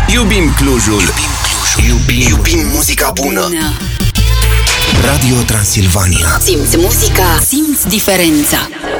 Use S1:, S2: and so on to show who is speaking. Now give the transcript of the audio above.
S1: Iubim Clujul. Iubim muzica bună. Radio Transilvania.
S2: Simți muzica, simți diferența.